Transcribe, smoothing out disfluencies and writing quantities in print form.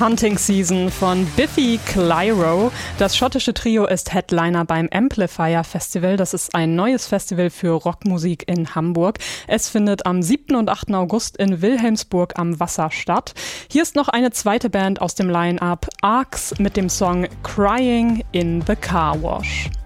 Hunting Season von Biffy Clyro. Das schottische Trio ist Headliner beim Amplifier Festival. Das ist ein neues Festival für Rockmusik in Hamburg. Es findet am 7. und 8. August in Wilhelmsburg am Wasser statt. Hier ist noch eine zweite Band aus dem Line-Up, Arcs, mit dem Song Crying in the Car Wash.